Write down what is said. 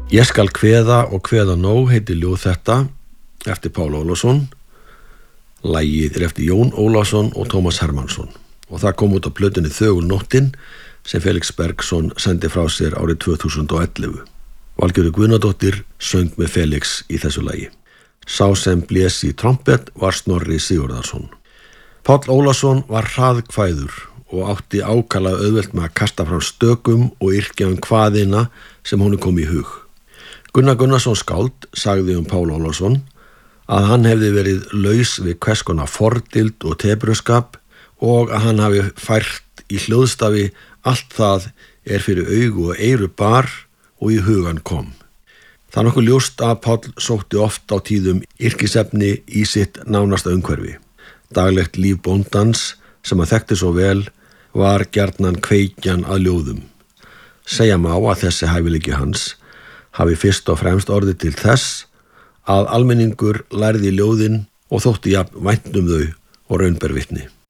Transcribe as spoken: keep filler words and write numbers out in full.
Ég skal kveða og kveða nóg heitir ljóð þetta eftir Pál Ólafsson. Lagið er eftir Jón Ólafsson og Tómas Hermannsson og það kom út á plötunni Þögulnóttin sem Felix Bergsson sendi frá sér árið tvö þúsund og ellefu. Valgerður Guðnadóttir söng með Felix í þessu lagi. Sá sem blés í trompet var Snorri Sigurðarson. Páll Ólafsson var hraðkvæður og átti ákaflega auðvelt með að kasta fram stökum og yrkja um kvaðina sem honum kom í hug. Gunnar Gunnarsson skáld sagði um Pál Ólafsson að hann hefði verið laus við hvers konar fordild og tepruskap og að hann hafi fært í hljóðstafi allt það er fyrir augu og eyru bar og í hugan kom. Það er nokkuð ljóst að Páll sótti oft á tíðum yrkisefni í sitt nánasta umhverfi. Daglegt líf bóndans sem að þekkti svo vel var gjarnan kveikjan að ljóðum. Segja má að þessi hæfileiki hans hafi fyrst og fremst orðið til þess að almenningur lærði ljóðin og þótti jafn vænt um þau og raun ber vitni.